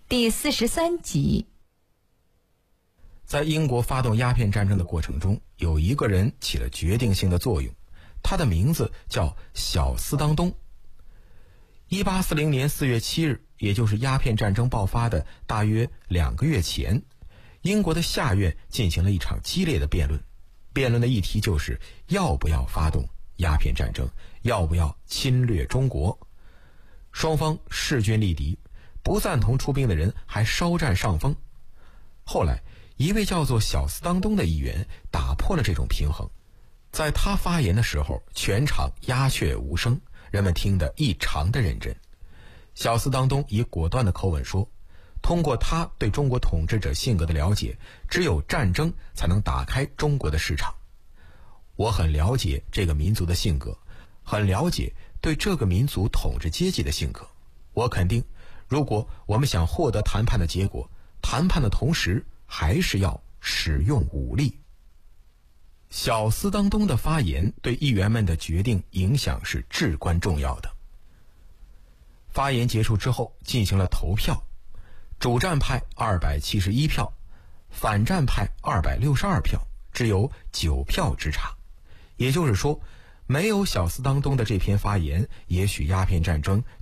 第43集。 在英国发动鸦片战争的过程中，有一个人起了决定性的作用，他的名字叫小斯当东。1840年4月7日，也就是鸦片战争爆发的大约2个月前，英国的下院进行了一场激烈的辩论。辩论的议题就是要不要发动鸦片战争，要不要侵略中国。双方势均力敌，不赞同出兵的人还稍占上风。后来一位叫做小斯当东的议员打破了这种平衡，在他发言的时候，全场鸦雀无声，人们听得异常的认真。小斯当东以果断的口吻说，通过他对中国统治者性格的了解，只有战争才能打开中国的市场。我很了解这个民族的性格，很了解对这个民族统治阶级的性格。我肯定，如果我们想获得谈判的结果，谈判的同时还是要使用武力。小斯当东的发言对议员们的决定影响是至关重要的。发言结束之后进行了投票，主战派271票，反战派262票，只有9票之差。也就是说，没有小斯当东的这篇发言，也许鸦片战争